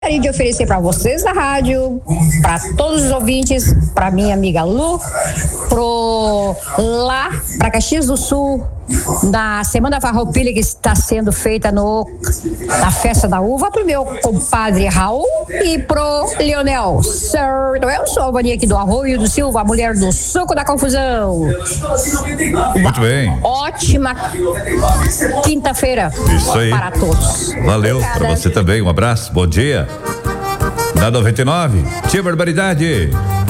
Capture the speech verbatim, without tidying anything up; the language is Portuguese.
Gostaria de oferecer para vocês da rádio, para todos os ouvintes, para minha amiga Lu, pro lá para Caxias do Sul, na Semana Farroupilha que está sendo feita no na Festa da Uva, pro meu compadre Raul e pro Leonel. Certo, eu sou a Vania aqui do Arroio do Silva, a mulher do suco da confusão. Muito bem. Ótima quinta-feira. Isso aí. Para todos. Valeu, para você também. Um abraço, bom dia. Da noventa e nove, tia Barbaridade.